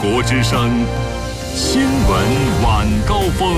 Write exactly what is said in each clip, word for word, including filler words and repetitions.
国之声新闻晚高峰。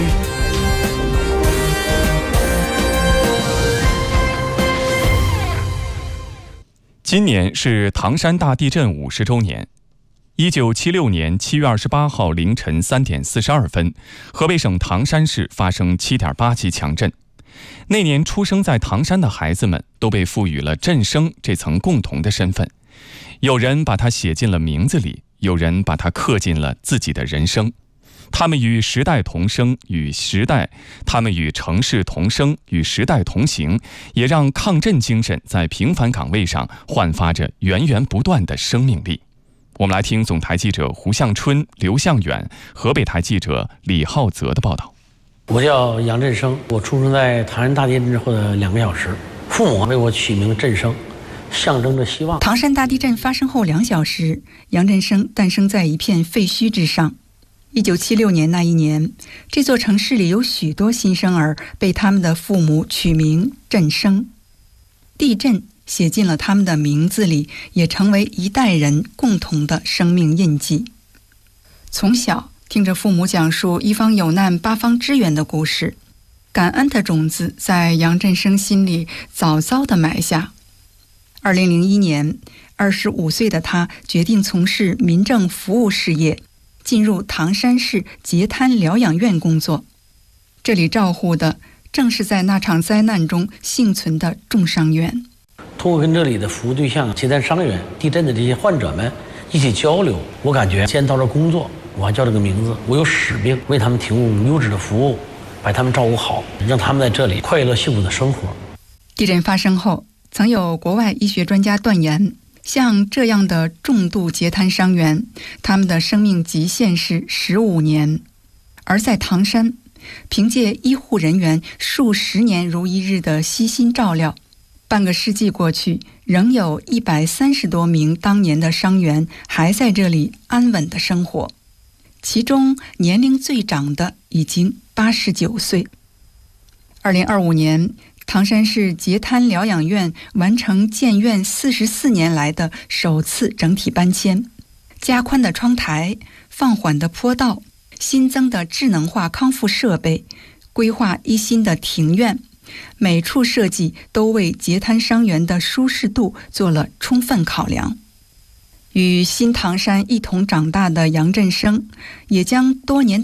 今年是唐山大地震五十周年。一九七六年七月二十八号凌晨三点四十二分，河北省唐山市发生七点八级强震。那年出生在唐山的孩子们都被赋予了震生这层共同的身份，有人把它写进了名字里，有人把它刻进了自己的人生。他们与时代同生，与时代，他们与城市同生，与时代同行，也让抗震精神在平凡岗位上焕发着源源不断的生命力。我们来听总台记者胡向春、刘向远，河北台记者李浩泽的报道。 我叫杨振生，我出生在唐山大地震之后的两个小时，父母为我取名振生，象征着希望。 唐山大地震发生后两小时，杨振生诞生在一片废墟之上。一九七六年那一年，这座城市里有许多新生儿被他们的父母取名振生。地震写进了他们的名字里，也成为一代人共同的生命印记。从小听着父母讲述一方有难八方支援的故事，感恩的种子在杨振生心里早早地埋下。二零零一年，二十五岁的他决定从事民政服务事业，进入唐山市截瘫疗养院工作。这里照护的正是在那场灾难中幸存的重伤员。 通过跟这里的服务对象截瘫伤员、地震的这些患者们一起交流，我感觉既然到这工作，我还叫这个名字，我有使命为他们提供优质的服务，把他们照顾好，让他们在这里快乐幸福的生活。 地震发生后，曾有国外医学专家断言，像这样的重度截瘫伤员，他们的生命极限是十五年。而在唐山，凭借医护人员数十年如一日的悉心照料，半个世纪过去，仍有一百三十多名当年的伤员还在这里安稳的生活，其中年龄最长的已经八十九岁。二零二五年，唐山市截瘫疗养院完成建院四十四年来的首次整体搬迁，加宽的窗台、放缓的坡道、新增的智能化康复设备、规划一新的庭院，每处设计都为截瘫伤员的舒适度做了充分考量。与新唐山一同长大的杨振生，也将多年的